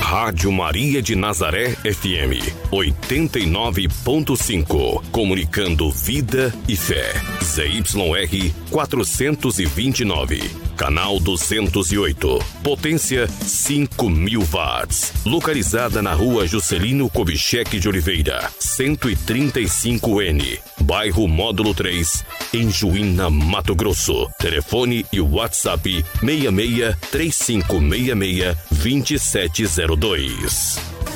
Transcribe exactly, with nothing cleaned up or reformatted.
Rádio Maria de Nazaré F M, oitenta e nove ponto cinco. Comunicando vida e fé. Z Y R quatrocentos e vinte e nove. Canal duzentos e oito. Potência cinco mil watts. Localizada na rua Juscelino Kubitschek de Oliveira, cento e trinta e cinco N. Bairro Módulo três, em Juína, Mato Grosso. Telefone e WhatsApp seis seis três cinco seis seis dois sete zero dois.